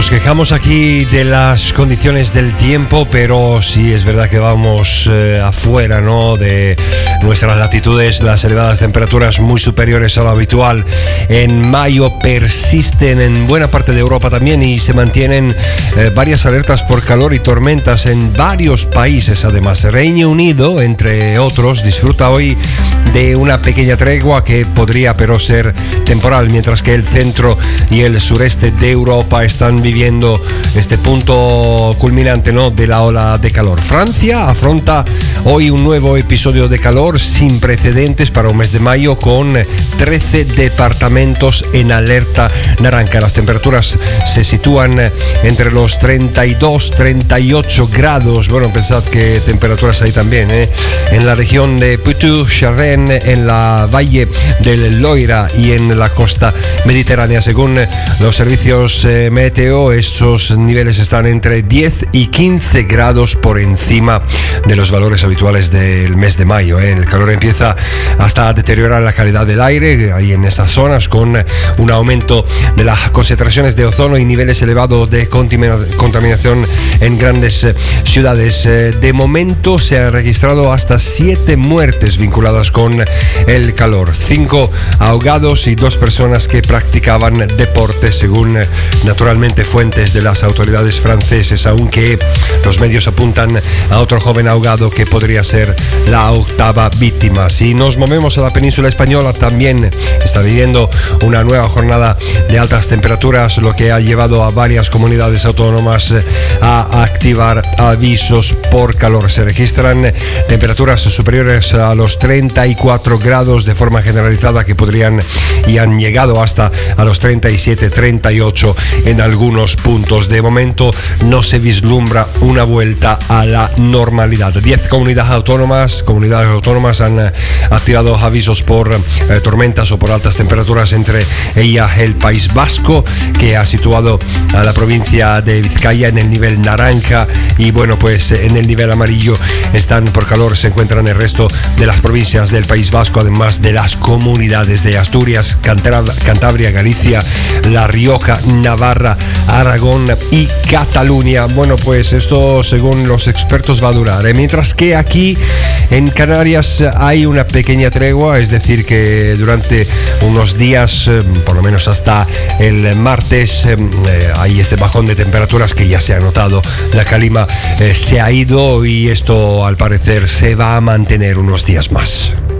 Nos quejamos aquí de las condiciones del tiempo, pero sí es verdad que vamos afuera, ¿no?, de nuestras latitudes. Las elevadas temperaturas muy superiores a lo habitual en mayo persisten en buena parte de Europa también, y se mantienen varias alertas por calor y tormentas en varios países. Además, Reino Unido, entre otros, disfruta hoy de una pequeña tregua que podría pero ser temporal, mientras que el centro y el sureste de Europa están viviendo este punto culminante, ¿no?, de la ola de calor. Francia afronta hoy un nuevo episodio de calor sin precedentes para un mes de mayo, con 13 departamentos en alerta naranja. Las temperaturas se sitúan entre los 32-38 grados. Bueno, pensad que temperaturas hay también, en la región de Poitou-Charentes, en la valle del Loira y en la costa mediterránea. Según los servicios meteo, estos niveles están entre 10 y 15 grados por encima de los valores habituales del mes de mayo. El calor empieza hasta a deteriorar la calidad del aire ahí en esas zonas, con un aumento de las concentraciones de ozono y niveles elevados de contaminación en grandes ciudades. De momento se han registrado hasta 7 muertes vinculadas con el calor, 5 ahogados y 2 personas que practicaban deporte, según naturalmente fuentes de las autoridades francesas, aunque los medios apuntan a otro joven ahogado que podría ser la 8ª víctima. Si nos movemos a la península española, también está viviendo una nueva jornada de altas temperaturas, lo que ha llevado a varias comunidades autónomas a activar avisos por calor. Se registran temperaturas superiores a los 34 grados de forma generalizada, que podrían y han llegado hasta a los 37-38 en algunos puntos. De momento no se vislumbra una vuelta a la normalidad. 10 comunidades autónomas han activado avisos por tormentas o por altas temperaturas, entre ellas el País Vasco, que ha situado a la provincia de Vizcaya en el nivel naranja, y bueno, pues en el nivel amarillo están por calor se encuentran el resto de las provincias del País Vasco, además de las comunidades de Asturias, Cantabria, Galicia, La Rioja, Navarra, Aragón y Cataluña. Bueno, pues esto, según los expertos, va a durar, mientras que aquí en Canarias hay una pequeña tregua, es decir, que durante unos días, por lo menos hasta el martes, hay este bajón de temperaturas que ya se ha notado. La calima se ha ido, y esto al parecer se va a mantener unos días más.